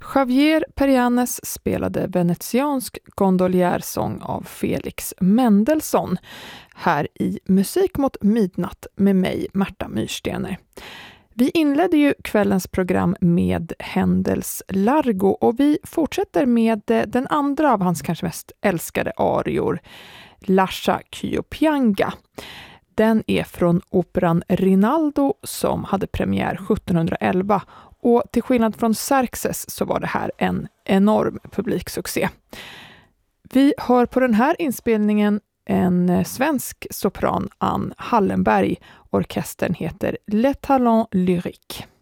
Javier Perianes spelade veneziansk gondoljärsång av Felix Mendelssohn här i Musik mot midnatt med mig, Märta Myrstener. Vi inledde ju kvällens program med Händels Largo och vi fortsätter med den andra av hans kanske mest älskade arior, Lascia ch'io pianga. Den är från operan Rinaldo som hade premiär 1711 och till skillnad från Xerxes så var det här en enorm publiksuccé. Vi hör på den här inspelningen en svensk sopran, Ann Hallenberg. Orkestern heter Les Talents Lyriques.